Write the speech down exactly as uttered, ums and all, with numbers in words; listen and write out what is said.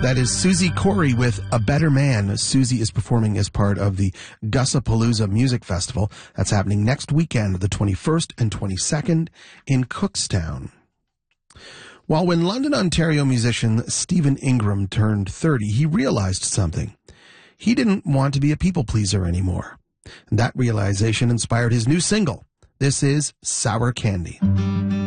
That is Susie Corey with A Better Man. Susie is performing as part of the Gussapalooza Music Festival. That's happening next weekend, the twenty-first and twenty-second in Cookstown. While when London, Ontario musician Stephen Ingram turned thirty, he realized something. He didn't want to be a people pleaser anymore. And that realization inspired his new single. This is Sour Candy.